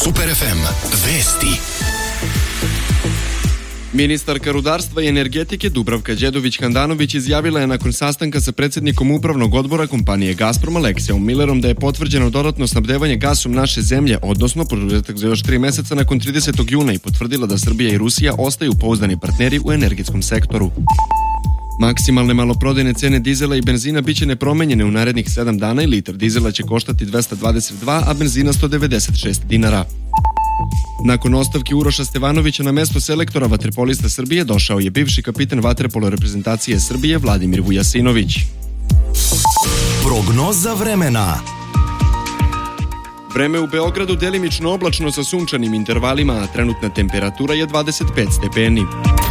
Super FM. Vesti. Ministarka rudarstva i energetike Dubravka Đedović-Handanović izjavila je nakon sastanka sa predsjednikom upravnog odbora kompanije Gazprom Aleksijom Millerom da je potvrđeno dodatno snabdevanje gasom naše zemlje, odnosno produžetak za još 3 meseca nakon 30. juna i potvrdila da Srbija i Rusija ostaju pouzdani partneri u energetskom sektoru. Maksimalne maloprodajne cene dizela i benzina biće nepromenjene u narednih 7 dana i litar dizela će koštati 222, a benzina 196 dinara. Nakon ostavke Uroša Stevanovića na mesto selektora vaterpolista Srbije došao je bivši kapitan vaterpolo reprezentacije Srbije Vladimir Vujasinović. Prognoza vremena. Vreme u Beogradu delimično oblačno sa sunčanim intervalima, a trenutna temperatura je 25 stepeni.